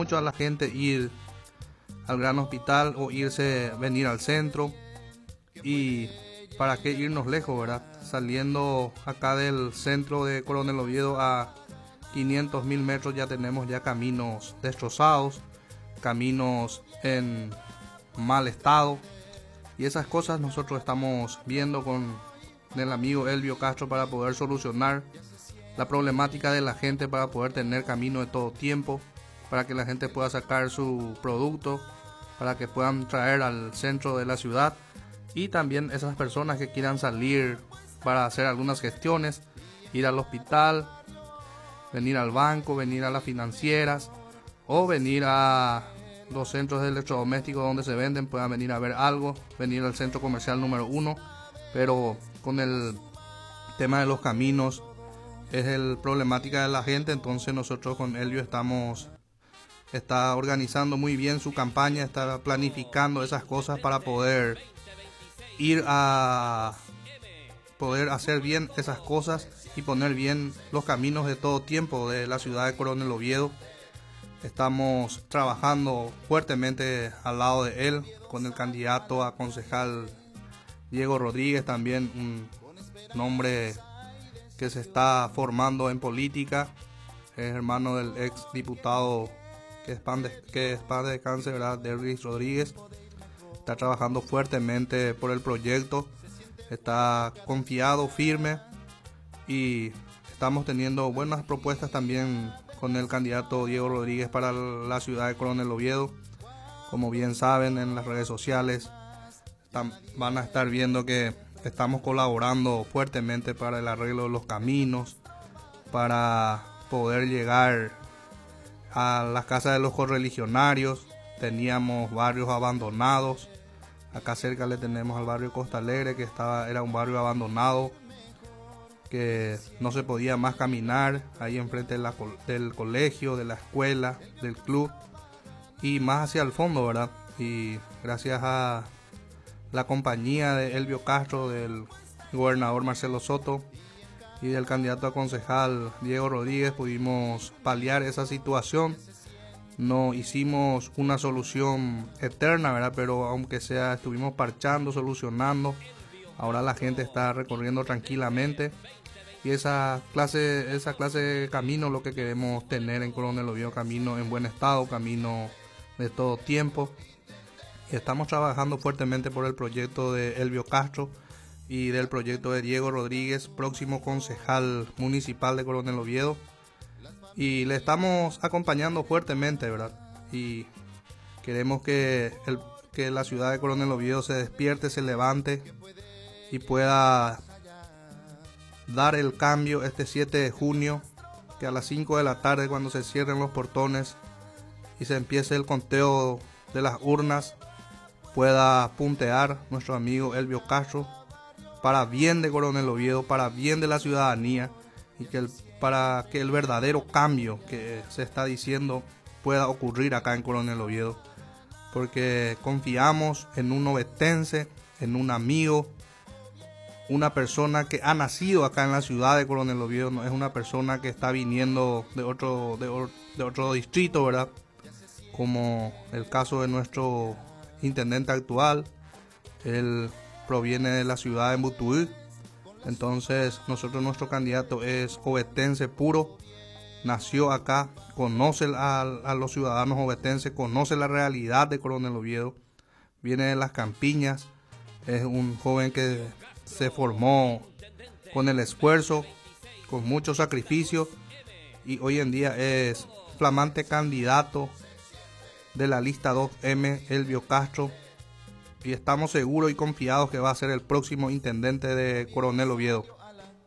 mucho a la gente ir al gran hospital o venir al centro. Y para qué irnos lejos, ¿verdad? Saliendo acá del centro de Coronel Oviedo a 500.000 metros ya tenemos ya caminos destrozados, caminos en mal estado. Y esas cosas nosotros estamos viendo con el amigo Elvio Castro para poder solucionar la problemática de la gente, para poder tener camino de todo tiempo, para que la gente pueda sacar su producto, para que puedan traer al centro de la ciudad. Y también esas personas que quieran salir para hacer algunas gestiones, ir al hospital, venir al banco, venir a las financieras o venir a los centros de electrodomésticos donde se venden, puedan venir a ver algo, venir al centro comercial número 1. Pero con el tema de los caminos es el problemática de la gente, entonces nosotros con Elvio está organizando muy bien su campaña, está planificando esas cosas para poder ir a poder hacer bien esas cosas y poner bien los caminos de todo tiempo de la ciudad de Coronel Oviedo. Estamos trabajando fuertemente al lado de él con el candidato a concejal Diego Rodríguez, también un hombre que se está formando en política, es hermano del ex diputado que es padre de cáncer, ¿verdad? Dervis Rodríguez. Está trabajando fuertemente por el proyecto, está confiado, firme, y estamos teniendo buenas propuestas también con el candidato Diego Rodríguez para la ciudad de Coronel Oviedo. Como bien saben, en las redes sociales van a estar viendo que estamos colaborando fuertemente para el arreglo de los caminos, para poder llegar a las casas de los correligionarios. Teníamos barrios abandonados. Acá cerca le tenemos al barrio Costa Alegre, que era un barrio abandonado, que no se podía más caminar, ahí enfrente del colegio, de la escuela, del club, y más hacia el fondo, ¿verdad? Y gracias a la compañía de Elvio Castro, del gobernador Marcelo Soto y del candidato a concejal Diego Rodríguez, pudimos paliar esa situación. No hicimos una solución eterna, ¿verdad? Pero aunque sea, estuvimos parchando, solucionando. Ahora la gente está recorriendo tranquilamente. Y esa clase de camino lo que queremos tener en Coronel Oviedo, camino en buen estado, camino de todo tiempo. Y estamos trabajando fuertemente por el proyecto de Elvio Castro y del proyecto de Diego Rodríguez, próximo concejal municipal de Coronel Oviedo. Y le estamos acompañando fuertemente, ¿verdad? Y queremos que la ciudad de Coronel Oviedo se despierte, se levante y pueda dar el cambio este 7 de junio, que a las 5 de la tarde, cuando se cierren los portones y se empiece el conteo de las urnas, pueda puntear nuestro amigo Elvio Castro para bien de Coronel Oviedo, para bien de la ciudadanía, y para que el verdadero cambio que se está diciendo pueda ocurrir acá en Coronel Oviedo, porque confiamos en un ovetense, en un amigo, una persona que ha nacido acá en la ciudad de Coronel Oviedo, no es una persona que está viniendo de otro distrito, ¿verdad? Como el caso de nuestro intendente actual, él proviene de la ciudad de Butuí. Entonces nuestro candidato es ovetense puro, nació acá, conoce a los ciudadanos ovetenses, conoce la realidad de Coronel Oviedo, viene de las campiñas, es un joven que se formó con el esfuerzo, con mucho sacrificio, y hoy en día es flamante candidato de la lista 2M, Elvio Castro. Y estamos seguros y confiados que va a ser el próximo intendente de Coronel Oviedo.